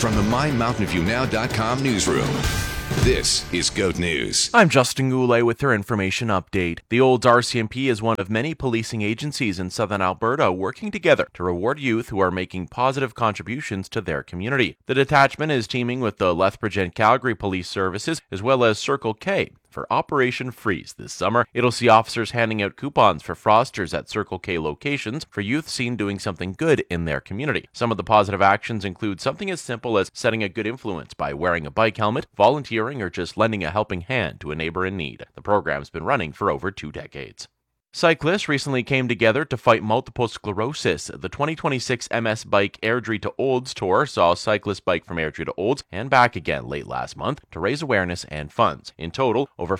from the MyMountainViewNow.com newsroom, this is GOAT News. I'm Justin Goulet with your information update. The Olds RCMP is one of many policing agencies in southern Alberta working together to reward youth who are making positive contributions to their community. The detachment is teaming with the Lethbridge and Calgary Police Services as well as Circle K for Operation Freeze this summer. It'll see officers handing out coupons for Frosters at Circle K locations for youth seen doing something good in their community. Some of the positive actions include something as simple as setting a good influence by wearing a bike helmet, volunteering, or just lending a helping hand to a neighbor in need. The program's been running for over 2 decades. Cyclists recently came together to fight multiple sclerosis. The 2026 MS Bike Airdrie to Olds Tour saw a cyclist bike from Airdrie to Olds and back again late last month to raise awareness and funds. In total, over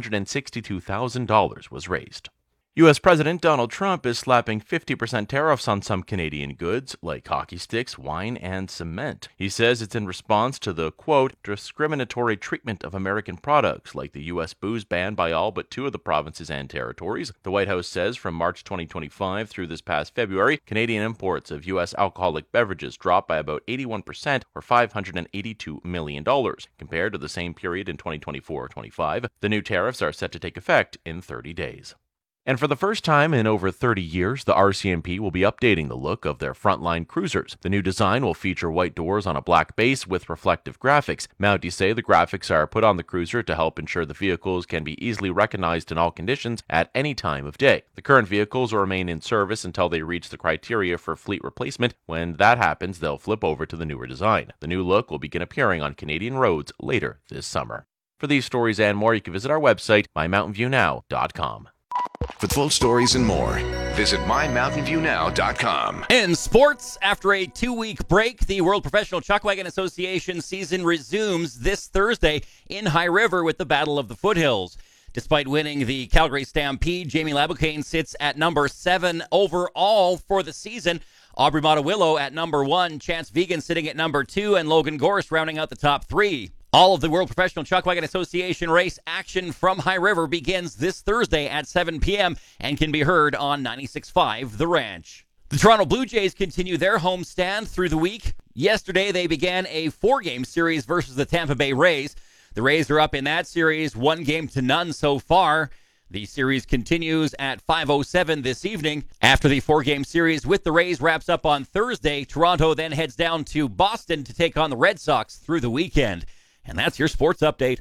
$562,000 was raised. U.S. President Donald Trump is slapping 50% tariffs on some Canadian goods, like hockey sticks, wine, and cement. He says it's in response to the, quote, discriminatory treatment of American products, like the U.S. booze ban by all but 2 of the provinces and territories. The White House says from March 2025 through this past February, Canadian imports of U.S. alcoholic beverages dropped by about 81%, or $582 million, compared to the same period in 2024-25. The new tariffs are set to take effect in 30 days. And for the first time in over 30 years, the RCMP will be updating the look of their frontline cruisers. The new design will feature white doors on a black base with reflective graphics. Mounties say the graphics are put on the cruiser to help ensure the vehicles can be easily recognized in all conditions at any time of day. The current vehicles will remain in service until they reach the criteria for fleet replacement. When that happens, they'll flip over to the newer design. The new look will begin appearing on Canadian roads later this summer. For these stories and more, you can visit our website, MyMountainViewNow.com. For full stories and more, visit MyMountainViewNow.com. In sports, after a 2-week break, the World Professional Chuckwagon Association season resumes this Thursday in High River with the Battle of the Foothills. Despite winning the Calgary Stampede, Jamie Laboucaine sits at number 7 overall for the season. Aubrey Mottawillo at number 1, Chance Vegan sitting at number 2, and Logan Gorse rounding out the top 3. All of the World Professional Chuckwagon Association race action from High River begins this Thursday at 7 p.m. and can be heard on 96.5 The Ranch. The Toronto Blue Jays continue their homestand through the week. Yesterday, they began a 4-game series versus the Tampa Bay Rays. The Rays are up in that series 1-0 so far. The series continues at 5:07 this evening. After the 4-game series with the Rays wraps up on Thursday, Toronto then heads down to Boston to take on the Red Sox through the weekend. And that's your sports update.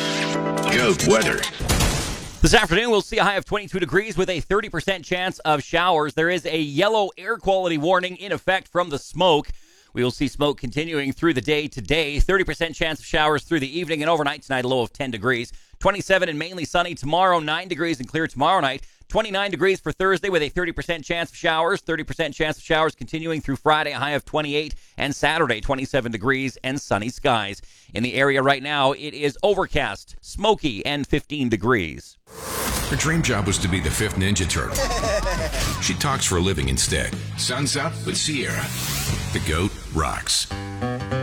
GOAT weather. This afternoon, we'll see a high of 22 degrees with a 30% chance of showers. There is a yellow air quality warning in effect from the smoke. We will see smoke continuing through the day today. 30% chance of showers through the evening and overnight tonight, a low of 10 degrees. 27 and mainly sunny tomorrow, 9 degrees and clear tomorrow night. 29 degrees for Thursday with a 30% chance of showers. 30% chance of showers continuing through Friday, a high of 28. And Saturday, 27 degrees and sunny skies. In the area right now, it is overcast, smoky, and 15 degrees. Her dream job was to be the 5th Ninja Turtle. She talks for a living instead. Sun's up with Sierra. The GOAT rocks.